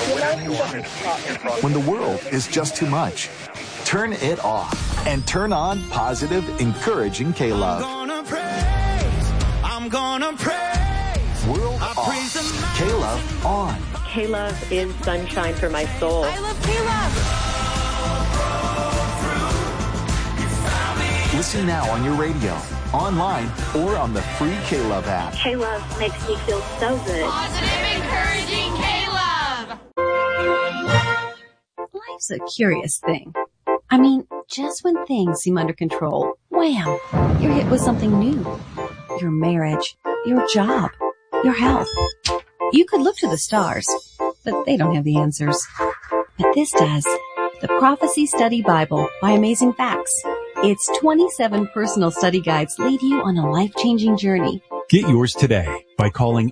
When the world is just too much, turn it off and turn on positive, encouraging K-Love. I'm gonna praise. World off. K-Love on. K-Love is sunshine for my soul. I love K-Love. Listen now on your radio, online, or on the free K-Love app. K-Love makes me feel so good. Positive, encouraging K-Love. Life's a curious thing. I mean, just when things seem under control, wham, you're hit with something new. Your marriage, your job, your health. You could look to the stars, but they don't have the answers. But this does. The Prophecy Study Bible by Amazing Facts. Its 27 personal study guides lead you on a life-changing journey. Get yours today by calling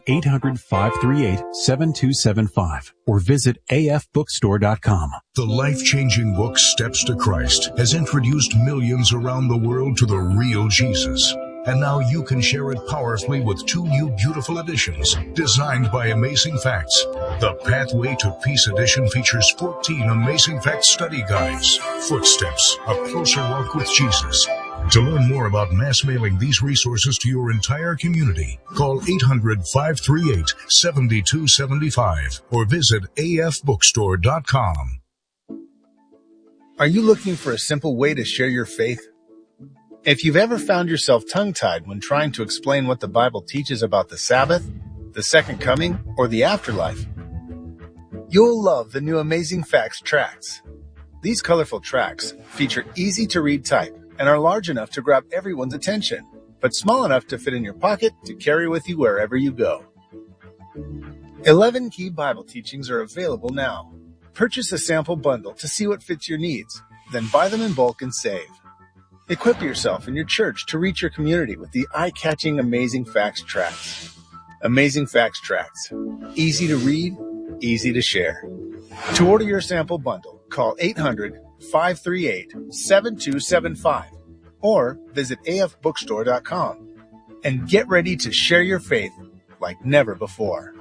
800-538-7275 or visit afbookstore.com. The life-changing book Steps to Christ has introduced millions around the world to the real Jesus. And now you can share it powerfully with 2 new beautiful editions designed by Amazing Facts. The Pathway to Peace edition features 14 Amazing Facts study guides. Footsteps, a closer walk with Jesus. To learn more about mass mailing these resources to your entire community, call 800-538-7275 or visit afbookstore.com. Are you looking for a simple way to share your faith? If you've ever found yourself tongue-tied when trying to explain what the Bible teaches about the Sabbath, the Second Coming, or the afterlife, you'll love the new Amazing Facts tracts. These colorful tracts feature easy-to-read type and are large enough to grab everyone's attention, but small enough to fit in your pocket to carry with you wherever you go. 11 key Bible teachings are available now. Purchase a sample bundle to see what fits your needs, then buy them in bulk and save. Equip yourself and your church to reach your community with the eye-catching Amazing Facts tracts. Amazing Facts tracts. Easy to read, easy to share. To order your sample bundle, call 800-538-7275 or visit afbookstore.com and get ready to share your faith like never before.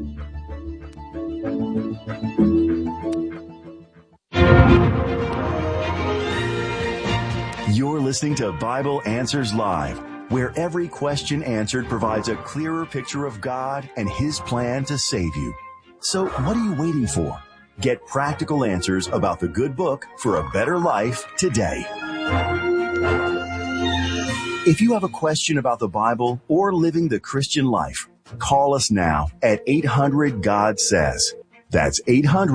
You're listening to Bible Answers Live, where every question answered provides a clearer picture of God and His plan to save you. So what are you waiting for? Get practical answers about the good book for a better life today. If you have a question about the Bible or living the Christian life, call us now at 800-GOD-SAYS. That's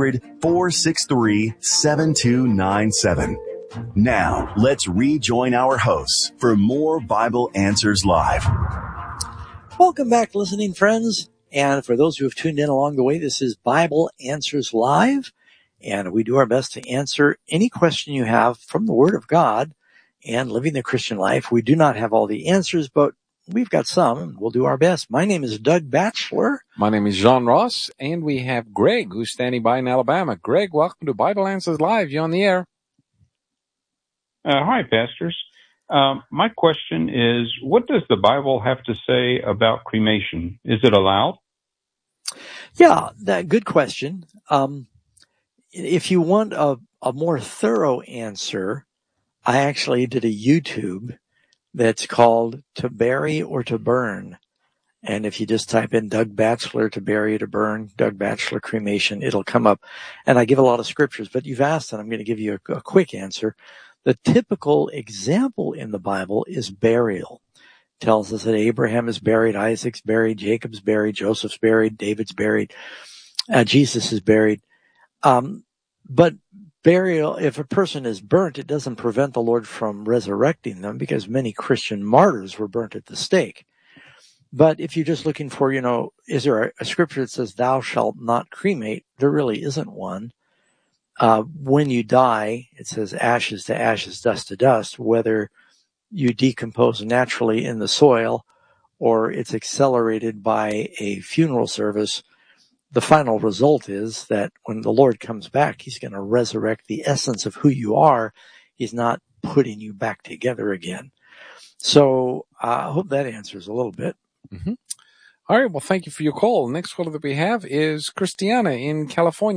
800-463-7297. Now, let's rejoin our hosts for more Bible Answers Live. Welcome back, listening friends. And for those who have tuned in along the way, this is Bible Answers Live. And we do our best to answer any question you have from the Word of God and living the Christian life. We do not have all the answers, but we've got some, and we'll do our best. My name is Doug Batchelor. My name is John Ross, and we have Greg, who's standing by in Alabama. Greg, welcome to Bible Answers Live. You're on the air. Hi, pastors. My question is, what does the Bible have to say about cremation? Is it allowed? Yeah, good question. If you want a more thorough answer, I actually did a YouTube that's called To Bury or to Burn. And if you just type in Doug Batchelor, to bury or to burn, Doug Batchelor cremation, it'll come up. And I give a lot of scriptures, but you've asked, and I'm going to give you a quick answer. The typical example in the Bible is burial. It tells us that Abraham is buried, Isaac's buried, Jacob's buried, Joseph's buried, David's buried, Jesus is buried. But burial, if a person is burnt, it doesn't prevent the Lord from resurrecting them, because many Christian martyrs were burnt at the stake. But if you're just looking for, is there a scripture that says thou shalt not cremate? There really isn't one. When you die, it says ashes to ashes, dust to dust, whether you decompose naturally in the soil or it's accelerated by a funeral service. The final result is that when the Lord comes back, He's going to resurrect the essence of who you are. He's not putting you back together again. So I hope that answers a little bit. Mm-hmm. All right. Well, thank you for your call. The next caller that we have is Christiana in California.